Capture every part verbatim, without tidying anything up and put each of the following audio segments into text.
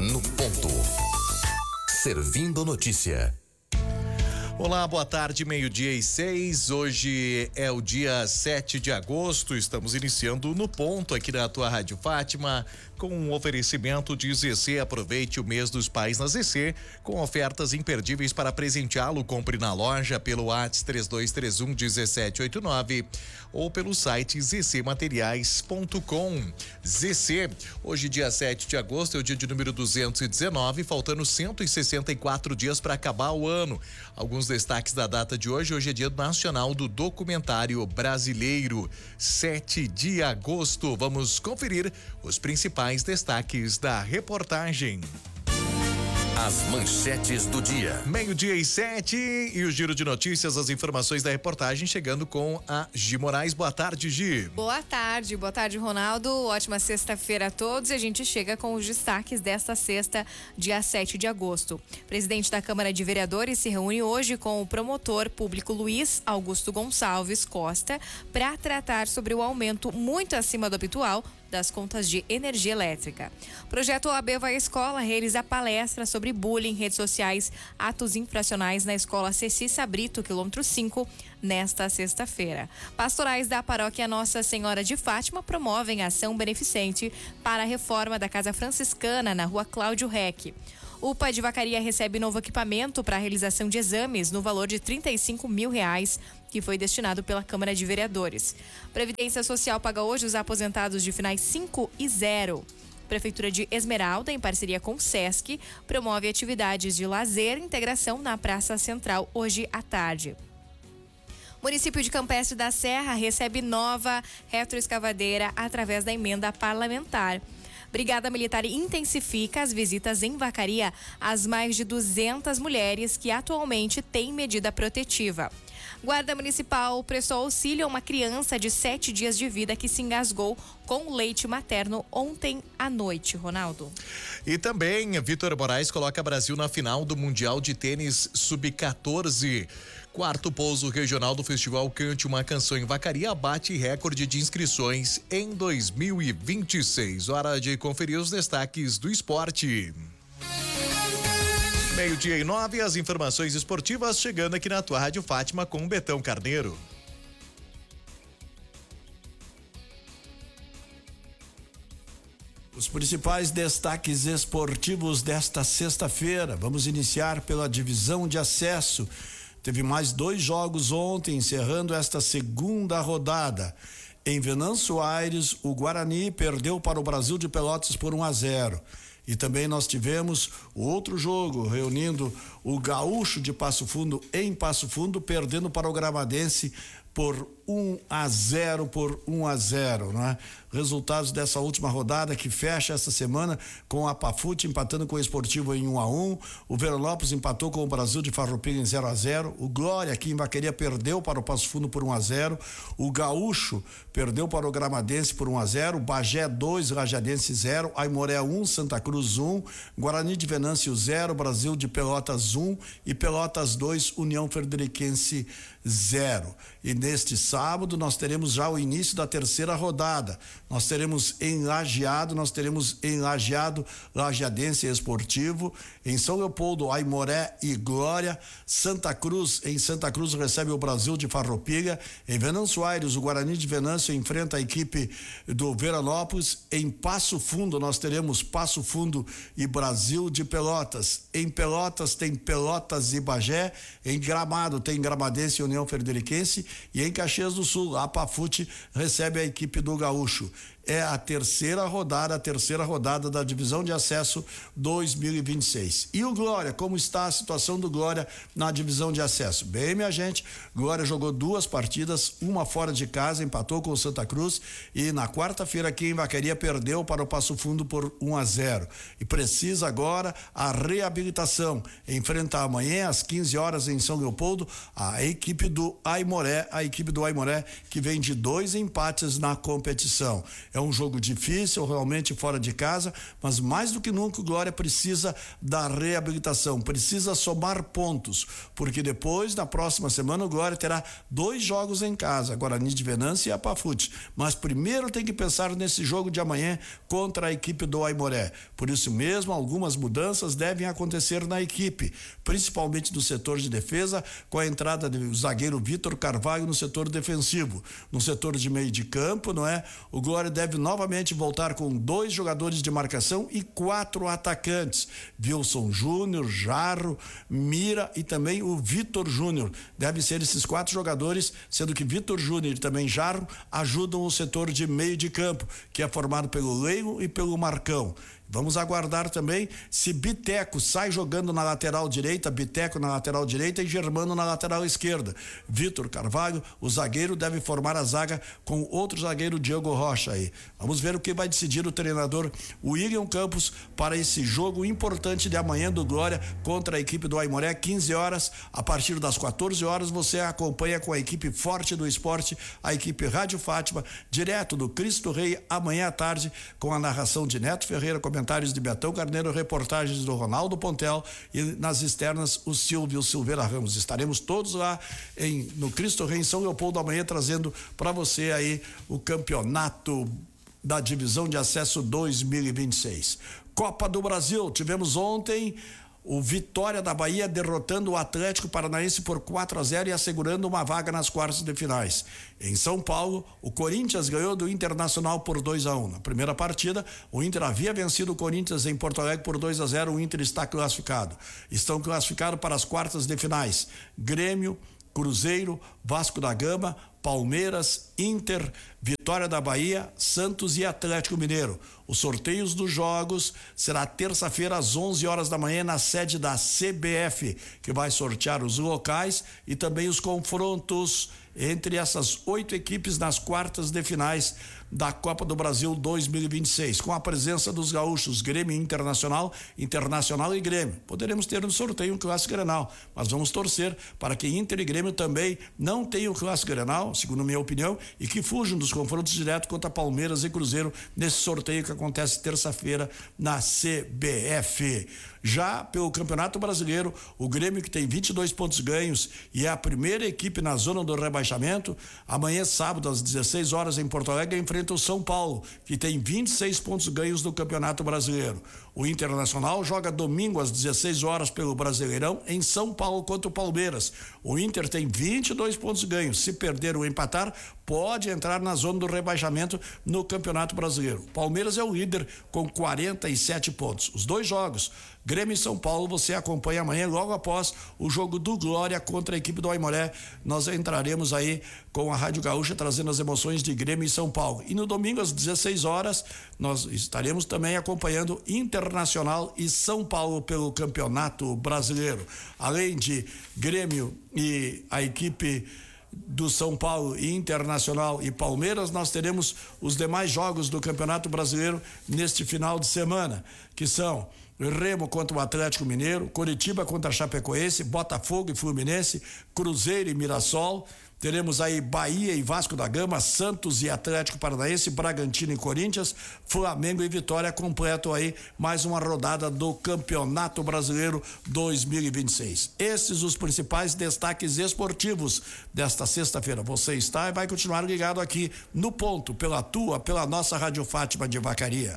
no ponto. Servindo notícia. Olá, boa tarde, meio-dia e seis. Hoje é o dia sete de agosto. Estamos iniciando no ponto aqui na tua Rádio Fátima, com um oferecimento de Z C. Aproveite o mês dos pais na Z C, com ofertas imperdíveis para presenteá-lo. Compre na loja pelo WhatsApp três dois três um um sete oito nove ou pelo site z c materiais ponto com. Z C, hoje dia sete de agosto, é o dia de número duzentos e dezenove, faltando cento e sessenta e quatro dias para acabar o ano. Alguns destaques da data de hoje: hoje é dia nacional do documentário brasileiro, sete de agosto. Vamos conferir os principais destaques da reportagem. As manchetes do dia. Meio-dia e sete, e o giro de notícias, as informações da reportagem chegando com a Gi Moraes. Boa tarde, Gi. Boa tarde, boa tarde, Ronaldo. Ótima sexta-feira a todos, e a gente chega com os destaques desta sexta, dia sete de agosto. O presidente da Câmara de Vereadores se reúne hoje com o promotor público Luiz Augusto Gonçalves Costa para tratar sobre o aumento muito acima do habitual das contas de energia elétrica. O projeto O A B Vai à Escola realiza palestra sobre bullying, redes sociais, atos infracionais na escola Ceci Sabrito, quilômetro cinco, nesta sexta-feira. Pastorais da paróquia Nossa Senhora de Fátima promovem ação beneficente para a reforma da Casa Franciscana na rua Cláudio Reck. O U P A de Vacaria recebe novo equipamento para a realização de exames no valor de trinta e cinco mil reais, que foi destinado pela Câmara de Vereadores. Previdência Social paga hoje os aposentados de finais cinco e zero. Prefeitura de Esmeralda, em parceria com o Sesc, promove atividades de lazer e integração na Praça Central hoje à tarde. O município de Campestre da Serra recebe nova retroescavadeira através da emenda parlamentar. Brigada Militar intensifica as visitas em Vacaria às mais de duzentas mulheres que atualmente têm medida protetiva. Guarda Municipal prestou auxílio a uma criança de sete dias de vida que se engasgou com leite materno ontem à noite, Ronaldo. E também, Vitor Moraes coloca Brasil na final do Mundial de Tênis sub quatorze. Quarto pouso regional do Festival Cante uma Canção em Vacaria bate recorde de inscrições em dois mil e vinte e seis. Hora de conferir os destaques do esporte. Meio-dia e nove, as informações esportivas chegando aqui na tua Rádio Fátima com Betão Carneiro. Os principais destaques esportivos desta sexta-feira. Vamos iniciar pela divisão de acesso. Teve mais dois jogos ontem, encerrando esta segunda rodada. Em Venâncio Aires, o Guarani perdeu para o Brasil de Pelotas por um a zero. E também nós tivemos o outro jogo, reunindo o Gaúcho de Passo Fundo em Passo Fundo, perdendo para o Gramadense por um a zero, por um a zero, não é? Resultados dessa última rodada que fecha essa semana com a Pafute empatando com o Esportivo em um a um, o Veranópolis empatou com o Brasil de Farroupilha em zero a zero, o Glória aqui em Vaqueria perdeu para o Passo Fundo por um a zero, o Gaúcho perdeu para o Gramadense por um a zero, Bagé dois, Rajadense zero, Aimoré um, Santa Cruz um, Guarani de Venâncio zero, Brasil de Pelotas um e Pelotas dois, União Frederiquense zero. E neste sábado nós teremos já o início da terceira rodada. Nós teremos em Lajeado, nós teremos em Lajeado, Lajeadense Esportivo, em São Leopoldo, Aimoré e Glória, Santa Cruz, em Santa Cruz recebe o Brasil de Farroupilha, em Venâncio Aires, o Guarani de Venâncio enfrenta a equipe do Veranópolis, em Passo Fundo nós teremos Passo Fundo e Brasil de Pelotas, em Pelotas tem Pelotas e Bagé, em Gramado tem Gramadense e União Frederiquense e em Caxias do Sul, a Pafute recebe a equipe do Gaúcho. É a terceira rodada, a terceira rodada da divisão de acesso dois mil e vinte e seis. E o Glória, como está a situação do Glória na divisão de acesso? Bem, minha gente, Glória jogou duas partidas, uma fora de casa, empatou com o Santa Cruz e na quarta-feira aqui em Vaqueria perdeu para o Passo Fundo por um a zero. E precisa agora a reabilitação. Enfrenta amanhã às quinze horas em São Leopoldo a equipe do Aimoré, a equipe do Aimoré que vem de dois empates na competição. É um jogo difícil, realmente fora de casa, mas mais do que nunca o Glória precisa da reabilitação, precisa somar pontos, porque depois, na próxima semana, o Glória terá dois jogos em casa, Guarani de Venâncio e Apafute. Mas primeiro tem que pensar nesse jogo de amanhã contra a equipe do Aimoré. Por isso mesmo, algumas mudanças devem acontecer na equipe, principalmente no setor de defesa, com a entrada do zagueiro Vitor Carvalho no setor defensivo. No setor de meio de campo, não é? O Glória deve novamente voltar com dois jogadores de marcação e quatro atacantes. Wilson Júnior, Jarro, Mira e também o Vitor Júnior. Deve ser esses quatro jogadores, sendo que Vitor Júnior e também Jarro ajudam o setor de meio de campo, que é formado pelo Leigo e pelo Marcão. Vamos aguardar também se Biteco sai jogando na lateral direita, Biteco na lateral direita e Germano na lateral esquerda. Vitor Carvalho, o zagueiro, deve formar a zaga com outro zagueiro, Diego Rocha aí. Vamos ver o que vai decidir o treinador William Campos para esse jogo importante de amanhã do Glória contra a equipe do Aimoré, quinze horas. A partir das quatorze horas você acompanha com a equipe forte do esporte, a equipe Rádio Fátima, direto do Cristo Rei, amanhã à tarde, com a narração de Neto Ferreira, comentários de Betão Carneiro, reportagens do Ronaldo Pontel e nas externas o Silvio Silveira Ramos. Estaremos todos lá em, no Cristo Rei, em São Leopoldo, amanhã, trazendo para você aí o campeonato da divisão de acesso dois mil e vinte e seis. Copa do Brasil, tivemos ontem o Vitória da Bahia derrotando o Atlético Paranaense por quatro a zero e assegurando uma vaga nas quartas de finais. Em São Paulo, o Corinthians ganhou do Internacional por dois a um. Na primeira partida, o Inter havia vencido o Corinthians em Porto Alegre por dois a zero. O Inter está classificado. Estão classificados para as quartas de finais: Grêmio, Cruzeiro, Vasco da Gama, Palmeiras, Inter, Vitória da Bahia, Santos e Atlético Mineiro. Os sorteios dos jogos será terça-feira às onze horas da manhã na sede da C B F, que vai sortear os locais e também os confrontos entre essas oito equipes nas quartas de finais da Copa do Brasil dois mil e vinte e seis, com a presença dos gaúchos Grêmio Internacional, Internacional e Grêmio. Poderemos ter no sorteio um Clássico Grenal, mas vamos torcer para que Inter e Grêmio também não tenham o Clássico Grenal, segundo minha opinião, e que fujam dos confrontos diretos contra Palmeiras e Cruzeiro nesse sorteio que acontece terça-feira na C B F. Já pelo Campeonato Brasileiro, o Grêmio, que tem vinte e dois pontos ganhos e é a primeira equipe na zona do rebaixamento, amanhã, sábado, às dezesseis horas, em Porto Alegre, enfrenta o São Paulo, que tem vinte e seis pontos ganhos no Campeonato Brasileiro. O Internacional joga domingo às dezesseis horas pelo Brasileirão em São Paulo contra o Palmeiras. O Inter tem vinte e dois pontos ganhos. Se perder ou empatar, pode entrar na zona do rebaixamento no Campeonato Brasileiro. Palmeiras é o líder com quarenta e sete pontos. Os dois jogos, Grêmio e São Paulo, você acompanha amanhã, logo após o jogo do Glória contra a equipe do Aimoré. Nós entraremos aí com a Rádio Gaúcha trazendo as emoções de Grêmio e São Paulo. E no domingo às dezesseis horas, nós estaremos também acompanhando Internacional e São Paulo pelo Campeonato Brasileiro. Além de Grêmio e a equipe do São Paulo e Internacional e Palmeiras, nós teremos os demais jogos do Campeonato Brasileiro neste final de semana, que são Remo contra o Atlético Mineiro, Coritiba contra a Chapecoense, Botafogo e Fluminense, Cruzeiro e Mirassol. Teremos aí Bahia e Vasco da Gama, Santos e Atlético Paranaense, Bragantino e Corinthians, Flamengo e Vitória. Completo aí mais uma rodada do Campeonato Brasileiro dois mil e vinte e seis. Esses os principais destaques esportivos desta sexta-feira. Você está e vai continuar ligado aqui no ponto, pela tua, pela nossa Rádio Fátima de Vacaria.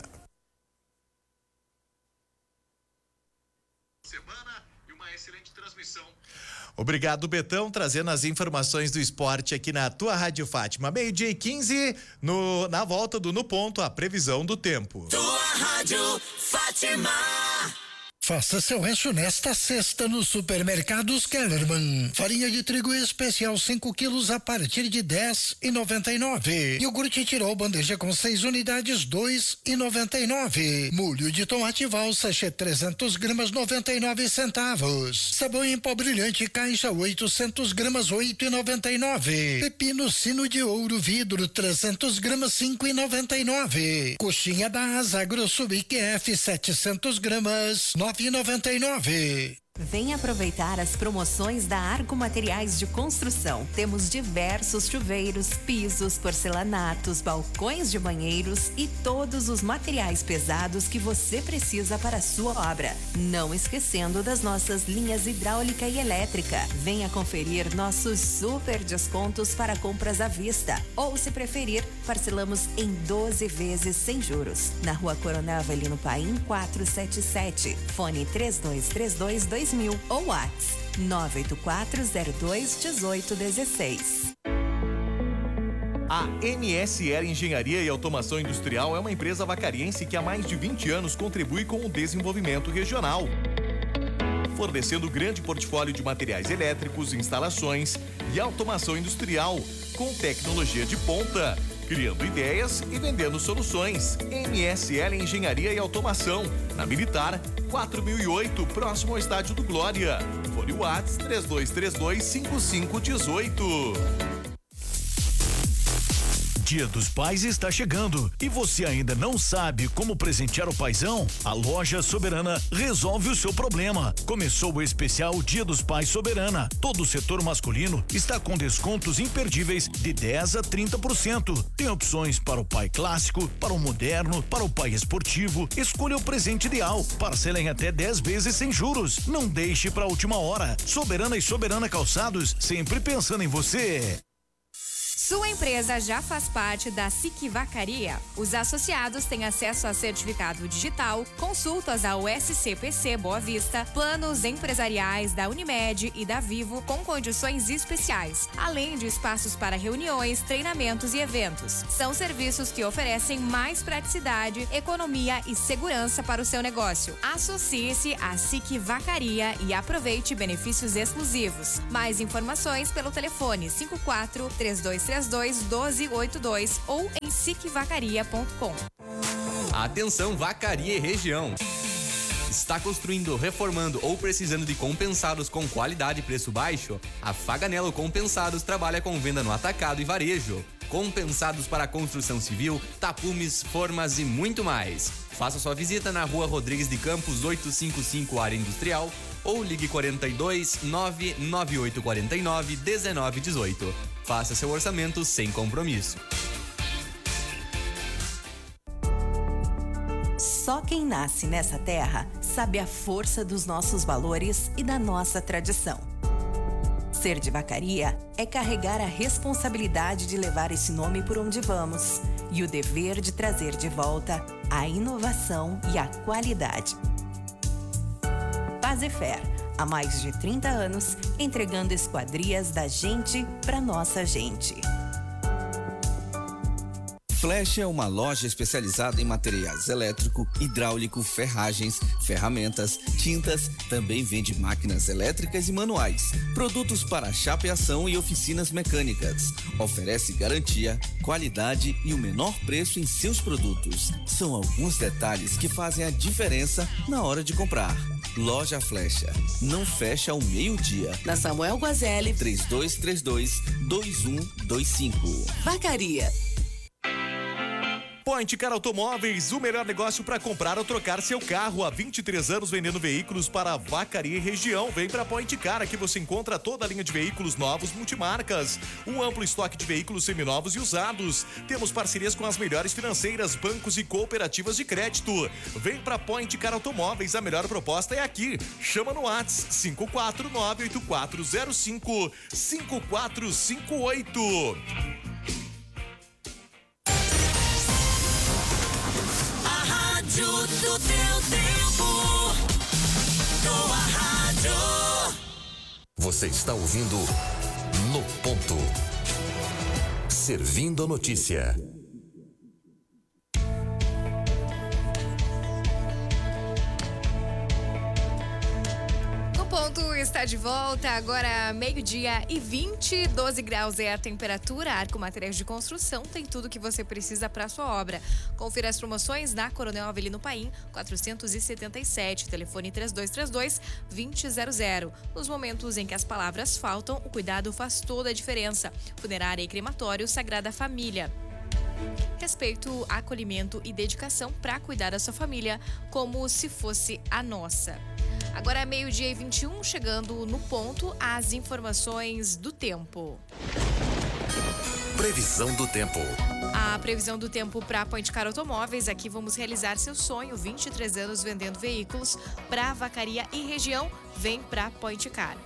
Semana e uma excelente transmissão. Obrigado, Betão, trazendo as informações do esporte aqui na tua Rádio Fátima. Meio-dia e quinze, no, na volta do No Ponto, a previsão do tempo. Tua Rádio Fátima. Faça seu rancho nesta sexta no Supermercados Kellerman. Farinha de trigo especial cinco quilos a partir de dez e noventa e nove. Iogurte Tirol bandeja com seis unidades dois e noventa e nove. Molho de tomate Val sachê trezentos gramas noventa e nove centavos. Sabão em pó brilhante caixa oitocentos gramas oito e noventa e nove. Pepino sino de ouro vidro trezentos gramas cinco e noventa e nove. Coxinha da Asa Grosso Q F setecentos gramas nove e noventa e nove. Venha aproveitar as promoções da Arco Materiais de Construção. Temos diversos chuveiros, pisos, porcelanatos, balcões de banheiros e todos os materiais pesados que você precisa para a sua obra. Não esquecendo das nossas linhas hidráulica e elétrica. Venha conferir nossos super descontos para compras à vista. Ou, se preferir, parcelamos em doze vezes sem juros. Na Rua Coronel Avelino Paim, quatrocentos e setenta e sete. Fone três dois três dois, dois mil ou WhatsApp nove oito quatro zero dois um oito um seis. A M S L Engenharia e Automação Industrial é uma empresa vacariense que há mais de vinte anos contribui com o desenvolvimento regional, fornecendo grande portfólio de materiais elétricos, instalações e automação industrial com tecnologia de ponta, criando ideias e vendendo soluções. M S L Engenharia e Automação, na Militar quatro mil e oito, próximo ao Estádio do Glória. Fone WhatsApp três dois três dois, cinco cinco um oito. Dia dos Pais está chegando e você ainda não sabe como presentear o paizão? A Loja Soberana resolve o seu problema. Começou o especial Dia dos Pais Soberana. Todo o setor masculino está com descontos imperdíveis de dez a trinta por cento. Tem opções para o pai clássico, para o moderno, para o pai esportivo. Escolha o presente ideal. Parcela em até dez vezes sem juros. Não deixe para a última hora. Soberana e Soberana Calçados, sempre pensando em você. Sua empresa já faz parte da S I C Vacaria. Os associados têm acesso a certificado digital, consultas ao S C P C Boa Vista, planos empresariais da Unimed e da Vivo com condições especiais, além de espaços para reuniões, treinamentos e eventos. São serviços que oferecem mais praticidade, economia e segurança para o seu negócio. Associe-se à S I C Vacaria e aproveite benefícios exclusivos. Mais informações pelo telefone cinco quatro três dois três dois, um dois oito dois ou em sic vacaria ponto com. Atenção, Vacaria e região. Está construindo, reformando ou precisando de compensados com qualidade e preço baixo? A Faganello Compensados trabalha com venda no atacado e varejo. Compensados para construção civil, tapumes, formas e muito mais. Faça sua visita na Rua Rodrigues de Campos oitocentos e cinquenta e cinco, área industrial, ou ligue quarenta e dois, nove nove oito quatro nove, um nove um oito. Faça seu orçamento sem compromisso. Só quem nasce nessa terra sabe a força dos nossos valores e da nossa tradição. Ser de Vacaria é carregar a responsabilidade de levar esse nome por onde vamos e o dever de trazer de volta a inovação e a qualidade. Fazefer, há mais de trinta anos, entregando esquadrias da gente para nossa gente. Flecha é uma loja especializada em materiais elétrico, hidráulico, ferragens, ferramentas, tintas, também vende máquinas elétricas e manuais, produtos para chapeação e oficinas mecânicas. Oferece garantia, qualidade e o menor preço em seus produtos. São alguns detalhes que fazem a diferença na hora de comprar. Loja Flecha, não fecha ao meio-dia. Na Samuel Guazelli, três dois três dois, dois um dois cinco. Vacaria. Point Car Automóveis, o melhor negócio para comprar ou trocar seu carro. Há vinte e três anos vendendo veículos para a Vacaria e região. Vem para Point Car, aqui você encontra toda a linha de veículos novos multimarcas, um amplo estoque de veículos seminovos e usados. Temos parcerias com as melhores financeiras, bancos e cooperativas de crédito. Vem para Point Car Automóveis, a melhor proposta é aqui. Chama no WhatsApp cinco quatro nove oito quatro zero cinco cinco quatro cinco oito. Rádio do teu tempo. Tua rádio. Você está ouvindo No Ponto. Servindo a notícia. Ponto está de volta, agora meio-dia e vinte, doze graus é a temperatura. Arco Materiais de Construção tem tudo que você precisa para sua obra. Confira as promoções na Coronel Avelino Paim, quatrocentos e setenta e sete, telefone três dois três dois, dois zero zero zero. Nos momentos em que as palavras faltam, o cuidado faz toda a diferença. Funerária e crematório Sagrada Família. Respeito, acolhimento e dedicação para cuidar da sua família como se fosse a nossa. Agora é meio-dia e vinte e um, chegando no ponto, as informações do tempo. Previsão do tempo. A previsão do tempo para Point Car Automóveis. Aqui vamos realizar seu sonho. vinte e três anos vendendo veículos para Vacaria e região. Vem para Point Car.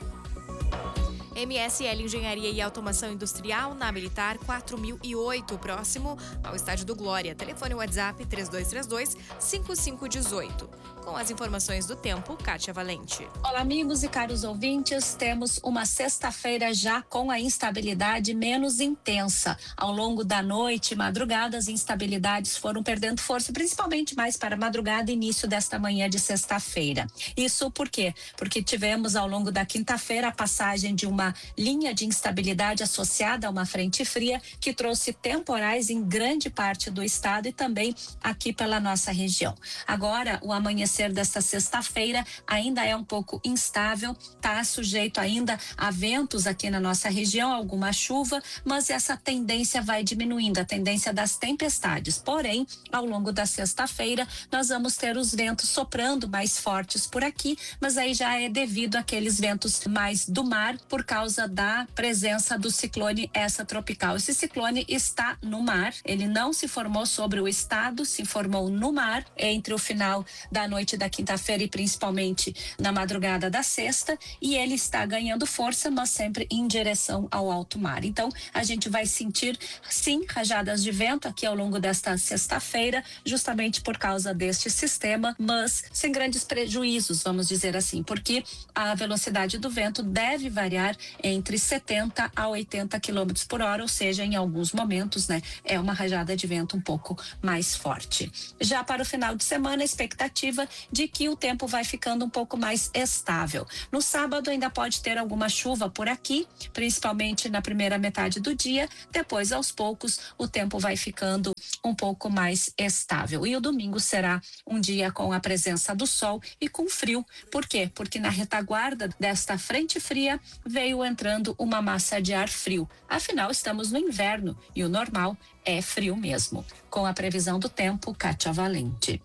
M S L Engenharia e Automação Industrial na Militar quatro mil e oito, próximo ao Estádio do Glória. Telefone WhatsApp três dois três dois, cinco cinco um oito. Com as informações do tempo, Kátia Valente. Olá, amigos e caros ouvintes. Temos uma sexta-feira já com a instabilidade menos intensa. Ao longo da noite e madrugada, as instabilidades foram perdendo força, principalmente mais para a madrugada e início desta manhã de sexta-feira. Isso por quê? Porque tivemos ao longo da quinta-feira a passagem de uma linha de instabilidade associada a uma frente fria que trouxe temporais em grande parte do estado e também aqui pela nossa região. Agora, o amanhecer desta sexta-feira ainda é um pouco instável, está sujeito ainda a ventos aqui na nossa região, alguma chuva, mas essa tendência vai diminuindo, a tendência das tempestades. Porém, ao longo da sexta-feira, nós vamos ter os ventos soprando mais fortes por aqui, mas aí já é devido àqueles ventos mais do mar por causa da presença do ciclone extratropical. Esse ciclone está no mar, ele não se formou sobre o estado, se formou no mar entre o final da noite da quinta-feira e principalmente na madrugada da sexta, e ele está ganhando força, mas sempre em direção ao alto mar. Então, a gente vai sentir, sim, rajadas de vento aqui ao longo desta sexta-feira, justamente por causa deste sistema, mas sem grandes prejuízos, vamos dizer assim, porque a velocidade do vento deve variar entre setenta a oitenta quilômetros por hora, ou seja, em alguns momentos, né, é uma rajada de vento um pouco mais forte. Já para o final de semana, a expectativa de que o tempo vai ficando um pouco mais estável. No sábado ainda pode ter alguma chuva por aqui, principalmente na primeira metade do dia, depois aos poucos o tempo vai ficando um pouco mais estável. E o domingo será um dia com a presença do sol e com frio. Por quê? Porque na retaguarda desta frente fria veio entrando uma massa de ar frio. Afinal, estamos no inverno e o normal é frio mesmo. Com a previsão do tempo, Kátia Valente.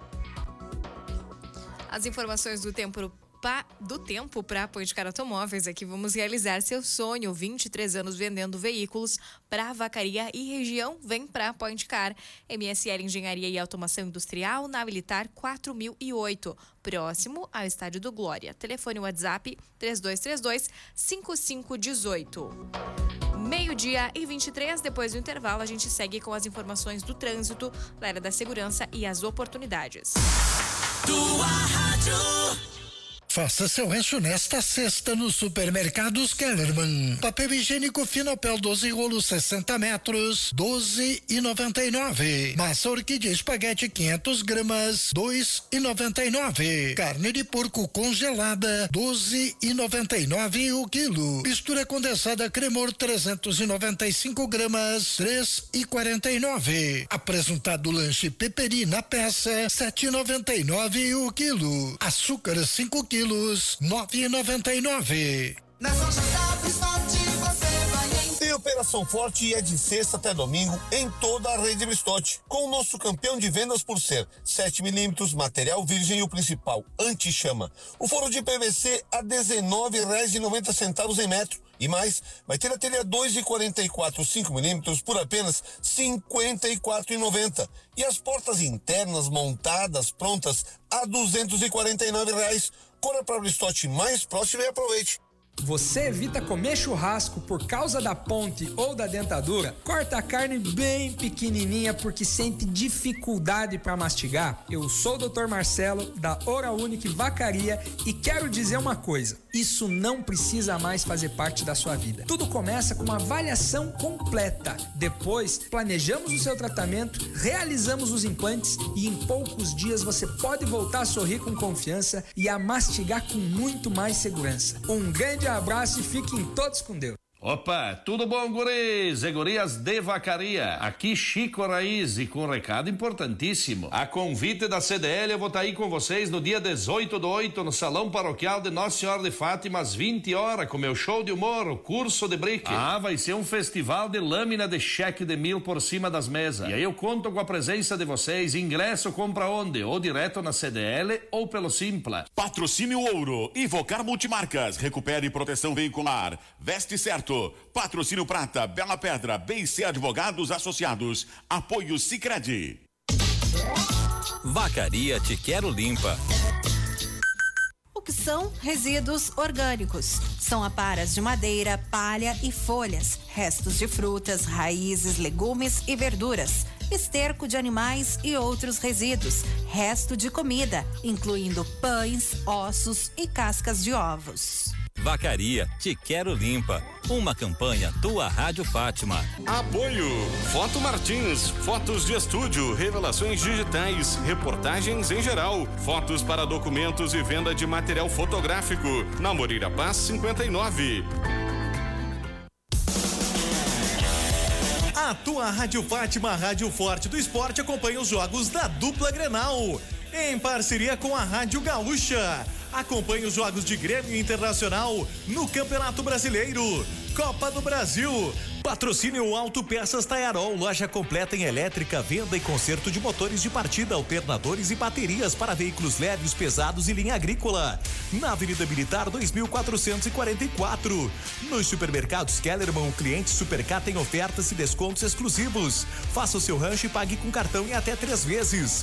As informações do tempo pa, do tempo para Point Car Automóveis. Aqui vamos realizar seu sonho. vinte e três anos vendendo veículos para Vacaria e região. Vem para Point Car. M S L Engenharia e Automação Industrial na Militar quatro mil e oito, próximo ao Estádio do Glória. Telefone WhatsApp três dois três dois, cinco cinco um oito. Meio-dia e vinte e três, depois do intervalo, a gente segue com as informações do trânsito, da área da segurança e as oportunidades. Tua rádio. Faça seu rancho nesta sexta no Supermercados Kellerman. Papel higiênico Finapel doze rolos sessenta metros, doze e noventa e nove. Massa orquídea espaguete quinhentas gramas, dois e noventa e nove. Carne de porco congelada, doze e noventa e nove o quilo. Mistura condensada Cremor trezentos e noventa e cinco gramas, três e quarenta e nove. Apresentado lanche Peperi na peça, sete e noventa e nove o quilo. Açúcar cinco quilos, nove e noventa e nove. Nas lojas da Bristote você vai em... Tem Operação Forte e é de sexta até domingo em toda a rede Bristote, com o nosso campeão de vendas por ser sete milímetros, material virgem e o principal, anti-chama. O forro de P V C a dezenove reais e noventa centavos em metro. E mais, vai ter a telha dois e quarenta e quatro, cinco milímetros por apenas cinquenta e quatro reais e noventa centavos. E as portas internas montadas, prontas, a duzentos e quarenta e nove reais. Corra para a Bristote mais próxima e aproveite. Você evita comer churrasco por causa da ponte ou da dentadura? Corta a carne bem pequenininha porque sente dificuldade para mastigar? Eu sou o doutor Marcelo da Oral Unique Vacaria e quero dizer uma coisa: isso não precisa mais fazer parte da sua vida. Tudo começa com uma avaliação completa. Depois, planejamos o seu tratamento, realizamos os implantes e em poucos dias você pode voltar a sorrir com confiança e a mastigar com muito mais segurança. Um grande abraço e fiquem todos com Deus. Opa, tudo bom, guris e gurias de Vacaria? Aqui Chico Raiz e com um recado importantíssimo. A convite da C D L eu vou estar aí com vocês no dia dezoito do oito no Salão Paroquial de Nossa Senhora de Fátima às vinte horas com meu show de humor, o curso de brique. Ah, vai ser um festival de lâmina de cheque de mil por cima das mesas. E aí eu conto com a presença de vocês. Ingresso compra onde? Ou direto na C D L ou pelo Simpla. Patrocínio Ouro, Invocar Multimarcas, recupere proteção veicular, veste certo. Patrocínio Prata, Bela Pedra, B C Advogados Associados, apoio Sicredi. Vacaria Te Quero Limpa. O que são resíduos orgânicos? São aparas de madeira, palha e folhas, restos de frutas, raízes, legumes e verduras, esterco de animais e outros resíduos, resto de comida, incluindo pães, ossos e cascas de ovos. Vacaria Te Quero Limpa. Uma campanha Tua Rádio Fátima. Apoio Foto Martins, fotos de estúdio, revelações digitais, reportagens em geral, fotos para documentos e venda de material fotográfico. Na Moreira Paz cinquenta e nove. A tua Rádio Fátima, Rádio Forte do Esporte, acompanha os jogos da dupla Grenal, em parceria com a Rádio Gaúcha. Acompanhe os jogos de Grêmio Internacional no Campeonato Brasileiro, Copa do Brasil. Patrocínio Autopeças Taiarol, loja completa em elétrica, venda e conserto de motores de partida, alternadores e baterias para veículos leves, pesados e linha agrícola. Na Avenida Militar dois mil quatrocentos e quarenta e quatro. Nos supermercados Kellerman, o cliente Supercar tem ofertas e descontos exclusivos. Faça o seu rancho e pague com cartão em até três vezes.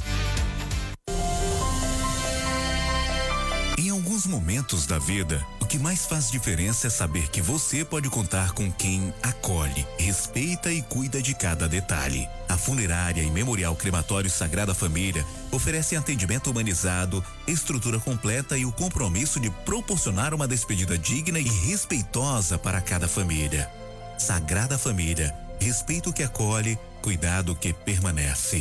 Em alguns momentos da vida, o que mais faz diferença é saber que você pode contar com quem acolhe, respeita e cuida de cada detalhe. A Funerária e Memorial Crematório Sagrada Família oferecem atendimento humanizado, estrutura completa e o compromisso de proporcionar uma despedida digna e respeitosa para cada família. Sagrada Família, respeito que acolhe, cuidado que permanece.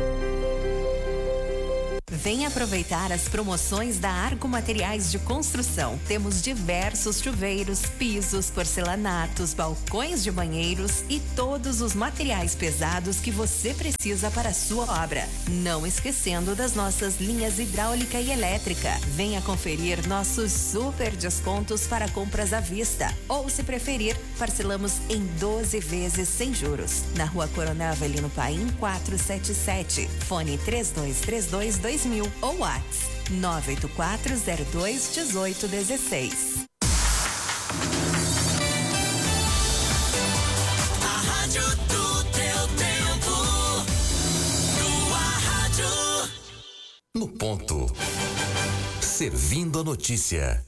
Venha aproveitar as promoções da Arco Materiais de Construção. Temos diversos chuveiros, pisos, porcelanatos, balcões de banheiros e todos os materiais pesados que você precisa para a sua obra. Não esquecendo das nossas linhas hidráulica e elétrica. Venha conferir nossos super descontos para compras à vista. Ou, se preferir, parcelamos em doze vezes sem juros. Na Rua Coronel Avelino Paim, quatrocentos e setenta e sete. Fone três dois três dois, dois mil ou WhatsApp nove oito quatro zero dois um oito um seis. A rádio do teu tempo. Tua rádio. No ponto. Servindo a notícia.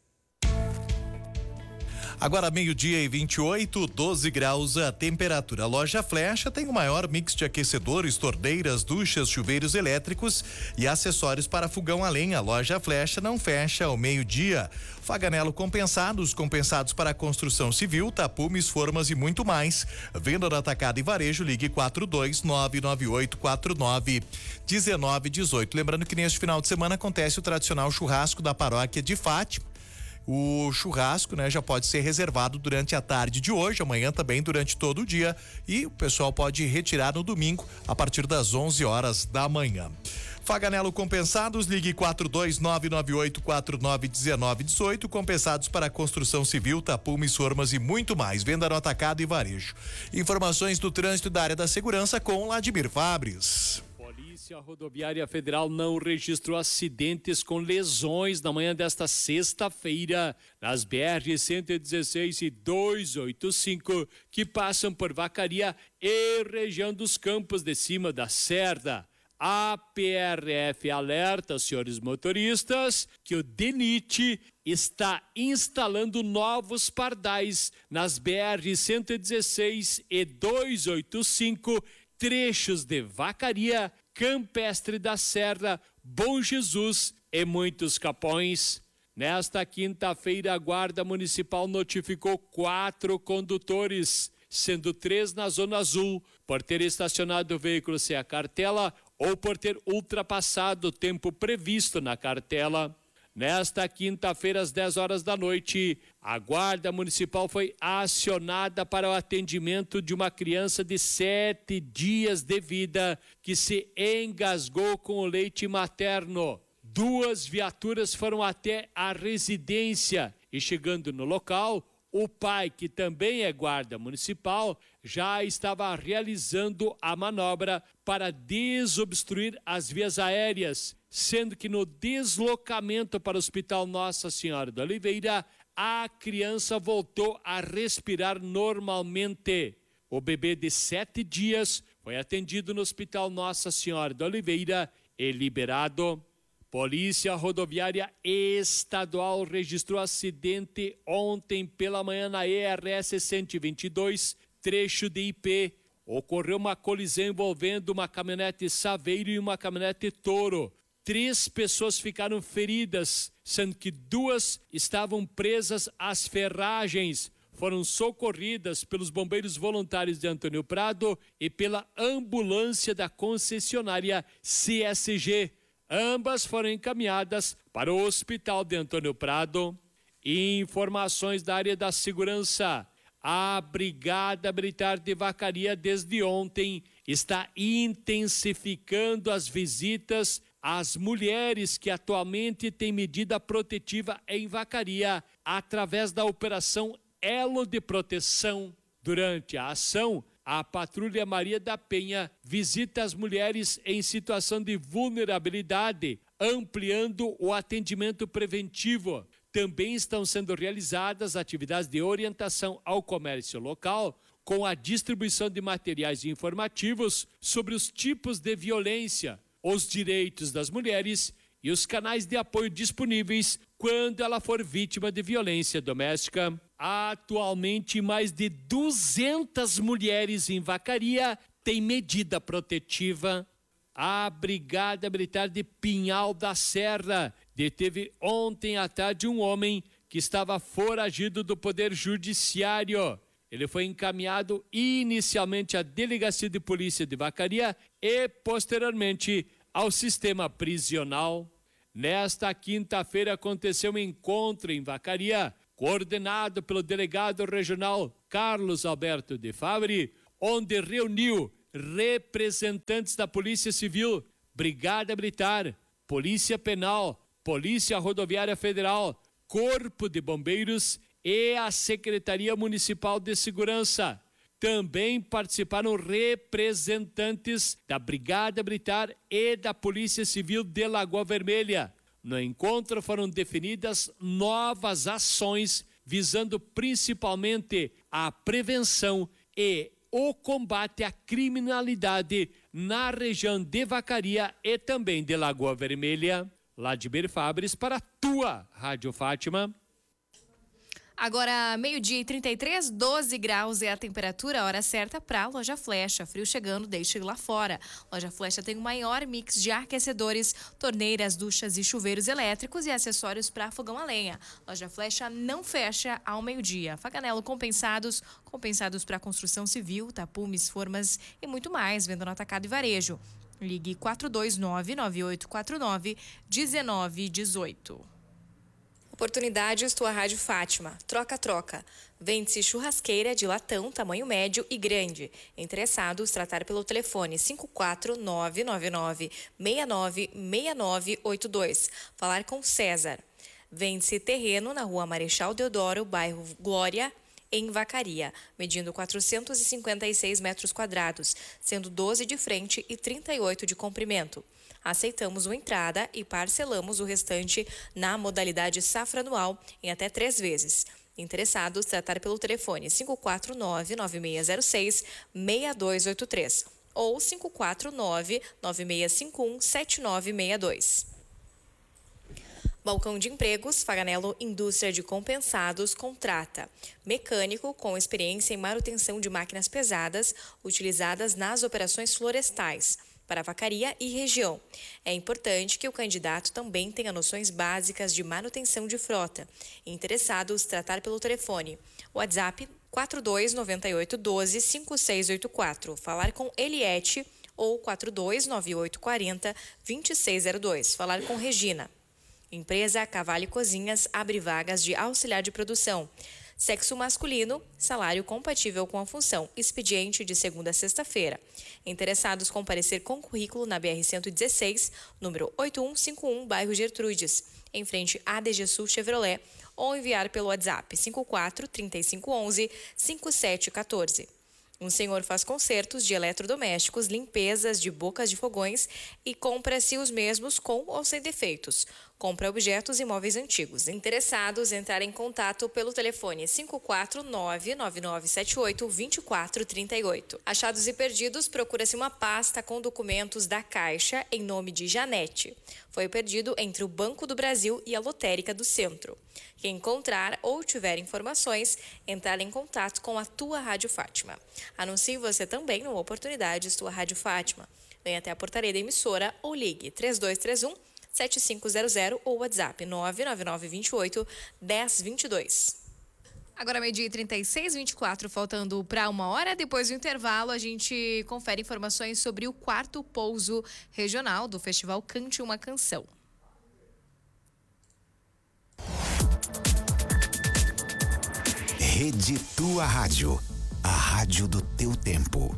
Agora meio-dia e vinte e oito, doze graus a temperatura. A loja Flecha tem o maior mix de aquecedores, torneiras, duchas, chuveiros elétricos e acessórios para fogão a lenha. A loja Flecha não fecha ao meio-dia. Faganello compensados, compensados para construção civil, tapumes, formas e muito mais. Venda no atacado e varejo, ligue quatro dois nove nove oito quatro nove um nove um oito. Lembrando que neste final de semana acontece o tradicional churrasco da paróquia de Fátima. O churrasco, né, já pode ser reservado durante a tarde de hoje, amanhã também durante todo o dia, e o pessoal pode retirar no domingo a partir das onze horas da manhã. Faganello compensados, ligue quatro dois nove nove oito quatro nove um nove um oito, compensados para construção civil, tapumes, formas e muito mais. Venda no atacado e varejo. Informações do trânsito da área da segurança com Vladimir Fabres. A Rodoviária Federal não registrou acidentes com lesões na manhã desta sexta-feira nas B R cento e dezesseis e duzentos e oitenta e cinco que passam por Vacaria e região dos Campos de Cima da Serra. A P R F alerta, senhores motoristas, que o DENIT está instalando novos pardais nas B R cento e dezesseis e duzentos e oitenta e cinco, trechos de Vacaria, Campestre da Serra, Bom Jesus e muitos Capões. Nesta quinta-feira, a Guarda Municipal notificou quatro condutores, sendo três na Zona Azul, por ter estacionado o veículo sem a cartela ou por ter ultrapassado o tempo previsto na cartela. Nesta quinta-feira, às dez horas da noite, a Guarda Municipal foi acionada para o atendimento de uma criança de sete dias de vida que se engasgou com o leite materno. Duas viaturas foram até a residência e, chegando no local, o pai, que também é guarda municipal, já estava realizando a manobra para desobstruir as vias aéreas, sendo que no deslocamento para o Hospital Nossa Senhora da Oliveira, a criança voltou a respirar normalmente. O bebê de sete dias foi atendido no Hospital Nossa Senhora da Oliveira e liberado. Polícia Rodoviária Estadual registrou acidente ontem pela manhã na E R S cento e vinte e dois, trecho de I P. Ocorreu uma colisão envolvendo uma caminhonete Saveiro e uma caminhonete Toro. Três pessoas ficaram feridas, sendo que duas estavam presas às ferragens. Foram socorridas pelos bombeiros voluntários de Antônio Prado e pela ambulância da concessionária C S G. Ambas foram encaminhadas para o Hospital de Antônio Prado. Informações da área da segurança. A Brigada Militar de Vacaria, desde ontem, está intensificando as visitas às mulheres que atualmente têm medida protetiva em Vacaria, através da Operação Elo de Proteção. Durante a ação, a Patrulha Maria da Penha visita as mulheres em situação de vulnerabilidade, ampliando o atendimento preventivo. Também estão sendo realizadas atividades de orientação ao comércio local, com a distribuição de materiais informativos sobre os tipos de violência, os direitos das mulheres e os canais de apoio disponíveis quando ela for vítima de violência doméstica. Atualmente, mais de duzentas mulheres em Vacaria têm medida protetiva. A Brigada Militar de Pinhal da Serra deteve ontem à tarde um homem que estava foragido do Poder Judiciário. Ele foi encaminhado inicialmente à Delegacia de Polícia de Vacaria e, posteriormente, ao sistema prisional. Nesta quinta-feira aconteceu um encontro em Vacaria, coordenado pelo delegado regional Carlos Alberto de Favre, onde reuniu representantes da Polícia Civil, Brigada Militar, Polícia Penal, Polícia Rodoviária Federal, Corpo de Bombeiros e a Secretaria Municipal de Segurança. Também participaram representantes da Brigada Militar e da Polícia Civil de Lagoa Vermelha. No encontro foram definidas novas ações visando principalmente a prevenção e o combate à criminalidade na região de Vacaria e também de Lagoa Vermelha. Ladimir Fabres para a tua Rádio Fátima. Agora, meio-dia e trinta e três, doze graus é a temperatura, a hora certa para a Loja Flecha. Frio chegando, deixe lá fora. Loja Flecha tem o maior mix de aquecedores, torneiras, duchas e chuveiros elétricos e acessórios para fogão a lenha. Loja Flecha não fecha ao meio-dia. Faganello compensados, compensados para construção civil, tapumes, formas e muito mais, venda no atacado e varejo. Ligue quatro dois nove, nove oito quatro nove, um nove um oito. Oportunidades Tua Rádio Fátima. Troca-troca. Vende-se churrasqueira de latão, tamanho médio e grande. Interessados, tratar pelo telefone cinco quatro nove nove nove, seis nove seis nove oito dois. Falar com César. Vende-se terreno na Rua Marechal Deodoro, bairro Glória, em Vacaria, medindo quatrocentos e cinquenta e seis metros quadrados, sendo doze de frente e trinta e oito de comprimento. Aceitamos o entrada e parcelamos o restante na modalidade safra anual em até três vezes. Interessados, tratar pelo telefone cinco quatro nove, nove seis zero seis, seis dois oito três ou cinco quatro nove, nove seis cinco um, sete nove seis dois. Balcão de Empregos, Faganello Indústria de Compensados, contrata mecânico com experiência em manutenção de máquinas pesadas utilizadas nas operações florestais para Vacaria e região. É importante que o candidato também tenha noções básicas de manutenção de frota. Interessados, tratar pelo telefone. WhatsApp quatro dois nove oito um dois, cinco seis oito quatro. Falar com Eliette ou quatro dois nove oito quatro zero, dois seis zero dois. Falar com Regina. Empresa Cavale Cozinhas abre vagas de auxiliar de produção. Sexo masculino, salário compatível com a função. Expediente de segunda a sexta-feira. Interessados comparecer com currículo na B R cento e dezesseis, número oito um cinco um, bairro Gertrudes, em frente à A D G Sul Chevrolet, ou enviar pelo WhatsApp cinco quatro, trinta e cinco onze, cinquenta e sete quatorze. Um senhor faz consertos de eletrodomésticos, limpezas de bocas de fogões e compra-se os mesmos com ou sem defeitos. Compra objetos e móveis antigos. Interessados, entrar em contato pelo telefone cinco quatro nove, nove nove sete oito, dois quatro três oito. Achados e perdidos, procura-se uma pasta com documentos da Caixa em nome de Janete. Foi perdido entre o Banco do Brasil e a Lotérica do Centro. Quem encontrar ou tiver informações, entrar em contato com a Tua Rádio Fátima. Anuncie você também no Oportunidades Tua Rádio Fátima. Venha até a portaria da emissora ou ligue três dois três um, sete cinco zero zero ou WhatsApp nove nove nove dois oito, um zero dois dois. Agora meio-dia e trinta e seis, vinte e quatro, faltando para uma hora. Depois do intervalo, a gente confere informações sobre o quarto pouso regional do Festival Cante Uma Canção. Rede Tua Rádio, a rádio do teu tempo.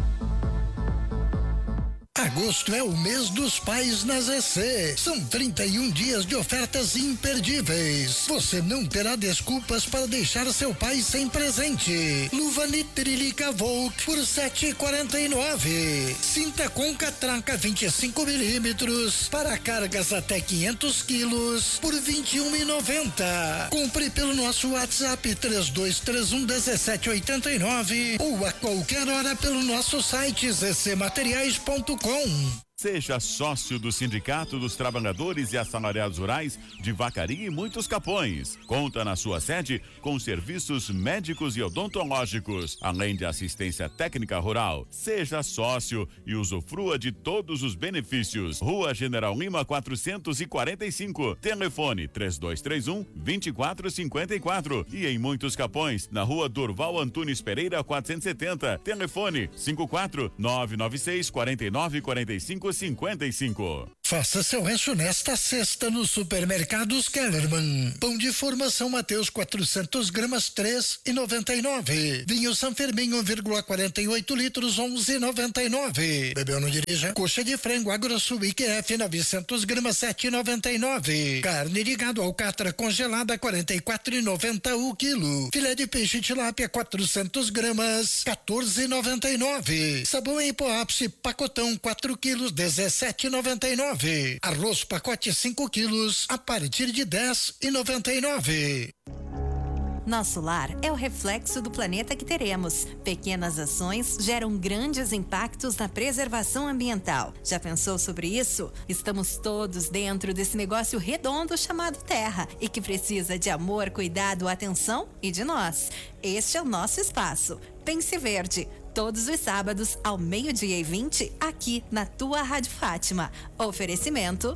Agosto é o mês dos pais na Z C. São trinta e um dias de ofertas imperdíveis. Você não terá desculpas para deixar seu pai sem presente. Luva Nitrilica Volk por sete reais e quarenta e nove centavos. Cinta com catraca vinte e cinco milímetros para cargas até quinhentos quilos por vinte e um reais e noventa centavos. Compre pelo nosso WhatsApp três dois três um, um sete oito nove ou a qualquer hora pelo nosso site z c materiais ponto com. Seja sócio do Sindicato dos Trabalhadores e Assalariados Rurais de Vacaria e Muitos Capões. Conta na sua sede com serviços médicos e odontológicos, além de assistência técnica rural. Seja sócio e usufrua de todos os benefícios. Rua General Lima quatrocentos e quarenta e cinco. Telefone três dois três um, dois quatro cinco quatro. E em Muitos Capões, na Rua Durval Antunes Pereira quatrocentos e setenta. Telefone cinco quatro nove nove seis, quatro nove quatro cinco cinquenta e cinco. Faça seu rancho nesta sexta nos supermercados Kellerman. Pão de formação Mateus quatrocentos gramas, três reais e noventa e nove centavos. Vinho São Fermin um vírgula quarenta e oito litros, onze reais e noventa e nove centavos. Bebeu, não dirija. Coxa de frango Agrosul I Q F novecentos gramas, sete reais e noventa e nove centavos. Carne de gado alcatra congelada, quarenta e quatro reais e noventa centavos o quilo. Filé de peixe tilápia quatrocentos gramas, quatorze reais e noventa e nove centavos. Sabão em pó ápice pacotão quatro quilos, dezessete reais e noventa e nove centavos. Arroz pacote cinco quilos a partir de dez reais e noventa e nove centavos. Nosso lar é o reflexo do planeta que teremos. Pequenas ações geram grandes impactos na preservação ambiental. Já pensou sobre isso? Estamos todos dentro desse negócio redondo chamado Terra e que precisa de amor, cuidado, atenção e de nós. Este é o nosso espaço. Pense Verde. Todos os sábados, ao meio-dia e vinte, aqui na Tua Rádio Fátima. Oferecimento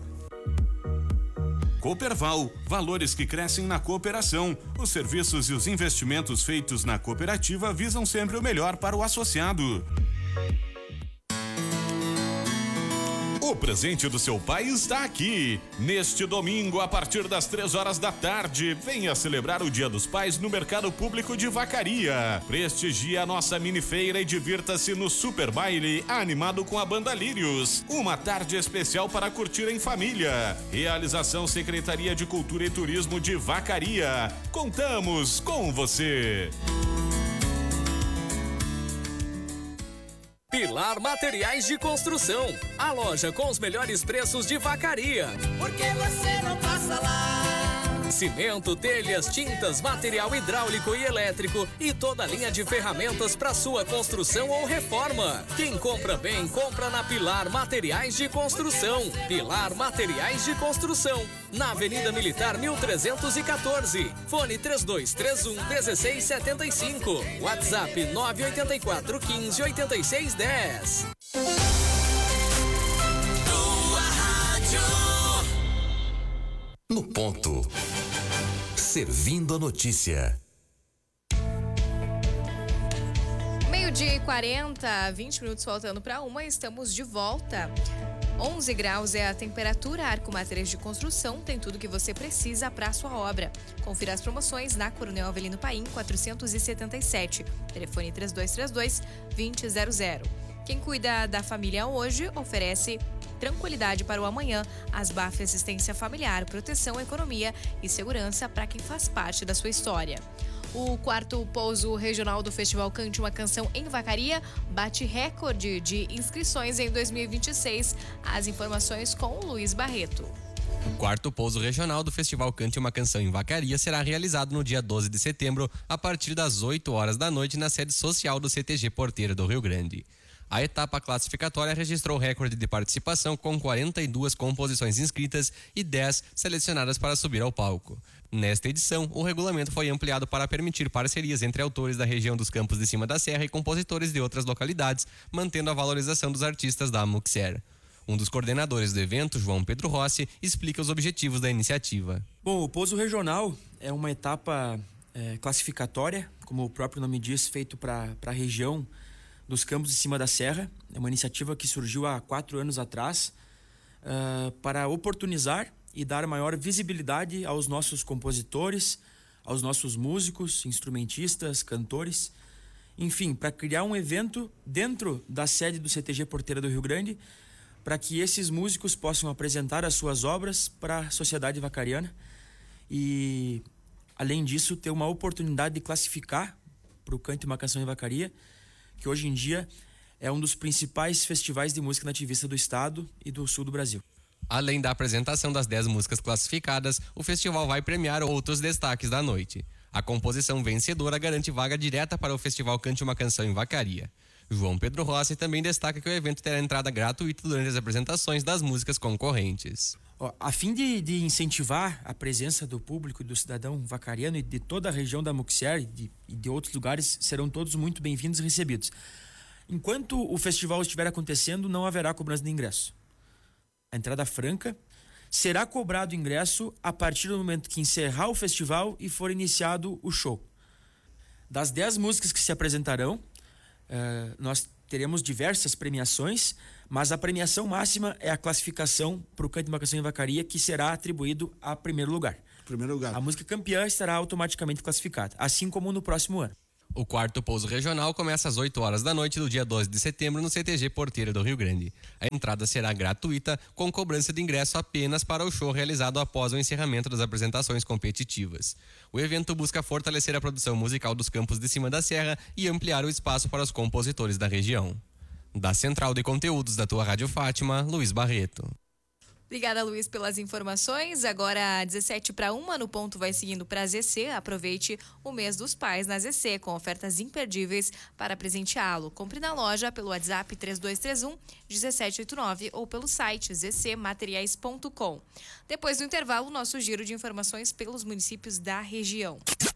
Cooperval, valores que crescem na cooperação. Os serviços e os investimentos feitos na cooperativa visam sempre o melhor para o associado. O presente do seu pai está aqui. Neste domingo, a partir das três horas da tarde, venha celebrar o Dia dos Pais no Mercado Público de Vacaria. Prestigie a nossa mini feira e divirta-se no Super Baile, animado com a banda Lírios. Uma tarde especial para curtir em família. Realização Secretaria de Cultura e Turismo de Vacaria. Contamos com você. Pilar Materiais de Construção, a loja com os melhores preços de Vacaria. Por que você não passa lá? Cimento, telhas, tintas, material hidráulico e elétrico e toda a linha de ferramentas para sua construção ou reforma. Quem compra bem, compra na Pilar Materiais de Construção. Pilar Materiais de Construção, na Avenida Militar mil trezentos e quatorze. Fone três dois três um, um seis sete cinco. WhatsApp nove oito quatro, um cinco, oito seis um zero. No ponto. Servindo a notícia. Meio-dia e quarenta, vinte minutos faltando para uma, estamos de volta. onze graus é a temperatura. Arco Materiais de Construção tem tudo que você precisa para a sua obra. Confira as promoções na Coronel Avelino Paim quatrocentos e setenta e sete. Telefone três dois três dois, dois zero zero zero. Quem cuida da família hoje oferece tranquilidade para o amanhã. Asbaf Assistência Familiar, proteção, economia e segurança para quem faz parte da sua história. O quarto pouso regional do Festival Cante uma Canção em Vacaria bate recorde de inscrições em dois mil e vinte e seis. As informações com o Luiz Barreto. O quarto pouso regional do Festival Cante uma Canção em Vacaria será realizado no dia doze de setembro, a partir das oito horas da noite, na sede social do C T G Porteira do Rio Grande. A etapa classificatória registrou recorde de participação, com quarenta e duas composições inscritas e dez selecionadas para subir ao palco. Nesta edição, o regulamento foi ampliado para permitir parcerias entre autores da região dos Campos de Cima da Serra e compositores de outras localidades, mantendo a valorização dos artistas da Muxer. Um dos coordenadores do evento, João Pedro Rossi, explica os objetivos da iniciativa. Bom, o pouso regional é uma etapa é, classificatória, como o próprio nome diz, feito para a região dos Campos de Cima da Serra. É uma iniciativa que surgiu há quatro anos atrás uh, para oportunizar e dar maior visibilidade aos nossos compositores, aos nossos músicos, instrumentistas, cantores, enfim, para criar um evento dentro da sede do C T G Porteira do Rio Grande, para que esses músicos possam apresentar as suas obras para a sociedade vacariana e, além disso, ter uma oportunidade de classificar para o Cante uma Canção em Vacaria, que hoje em dia é um dos principais festivais de música nativista do estado e do sul do Brasil. Além da apresentação das dez músicas classificadas, o festival vai premiar outros destaques da noite. A composição vencedora garante vaga direta para o Festival Cante uma Canção em Vacaria. João Pedro Rossi também destaca que o evento terá entrada gratuita durante as apresentações das músicas concorrentes. A fim de, de incentivar a presença do público e do cidadão vacariano e de toda a região da Muxer e de, e de outros lugares, serão todos muito bem-vindos e recebidos. Enquanto o festival estiver acontecendo, não haverá cobrança de ingresso. A entrada franca. Será cobrado ingresso a partir do momento que encerrar o festival e for iniciado o show. Das dez músicas que se apresentarão, uh, nós teremos diversas premiações, mas a premiação máxima é a classificação para o Cante uma Canção em Vacaria, que será atribuído a primeiro lugar. Primeiro lugar. A música campeã estará automaticamente classificada, assim como no próximo ano. O quarto pouso regional começa às oito horas da noite do dia doze de setembro no C T G Porteira do Rio Grande. A entrada será gratuita, com cobrança de ingresso apenas para o show realizado após o encerramento das apresentações competitivas. O evento busca fortalecer a produção musical dos Campos de Cima da Serra e ampliar o espaço para os compositores da região. Da Central de Conteúdos da tua Rádio Fátima, Luiz Barreto. Obrigada, Luiz, pelas informações. Agora, dezessete para uma, no ponto vai seguindo para a Z C. Aproveite o mês dos pais na Z C, com ofertas imperdíveis para presenteá-lo. Compre na loja pelo WhatsApp três dois três um, um sete oito nove ou pelo site z c materiais ponto com. Depois do intervalo, nosso giro de informações pelos municípios da região.